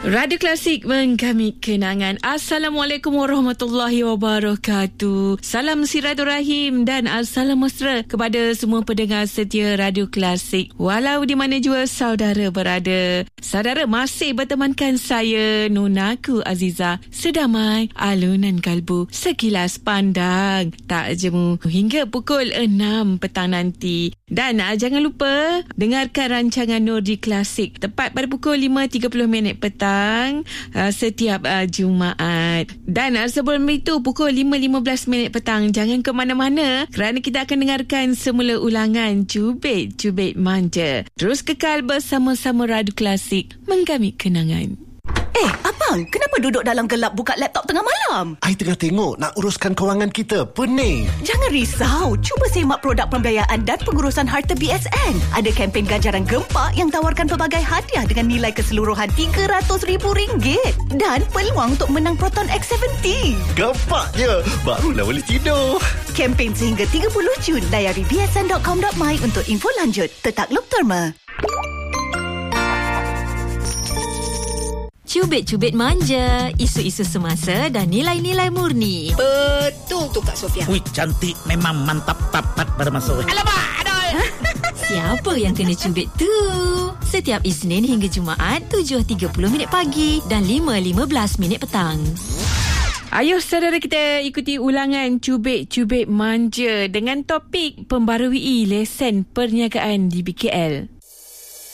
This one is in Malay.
Radio Klasik menggamit kenangan. Assalamualaikum warahmatullahi wabarakatuh. Salam silaturahim dan assalam mesra kepada semua pendengar setia Radio Klasik. Walau di mana jua saudara berada. Saudara masih bertemankan saya, Nonaku Aziza. Sedamai alunan kalbu, sekilas pandang tak jemu hingga pukul 6 petang nanti. Dan jangan lupa dengarkan rancangan Nurdi Klasik tepat pada pukul 5.30 petang setiap Jumaat. Dan sebelum itu pukul 5.15 petang, jangan ke mana-mana kerana kita akan dengarkan semula ulangan Cubit-Cubit Manja. Terus kekal bersama-sama Radio Klasik menggamit kenangan. Abang, kenapa duduk dalam gelap buka laptop tengah malam? I tengah tengok nak uruskan kewangan kita. Pening. Jangan risau. Cuba semak produk pembiayaan dan pengurusan harta BSN. Ada kempen ganjaran gempak yang tawarkan pelbagai hadiah dengan nilai keseluruhan RM300,000 dan peluang untuk menang Proton X70. Gempaknya. Barulah boleh tidur. Kempen sehingga 30 Jun. Layari bsn.com.my untuk info lanjut. Tetakluk Terma. Cubit-cubit manja, isu-isu semasa dan nilai-nilai murni. Betul tu Kak Sofia. Wih, cantik memang mantap tapat pada masa. Alamak, aduh. Siapa yang kena cubit tu? Setiap Isnin hingga Jumaat 7.30 pagi dan 5.15 petang. Ayuh saudara kita ikuti ulangan Cubit-Cubit Manja dengan topik pembarui lesen perniagaan di BKL.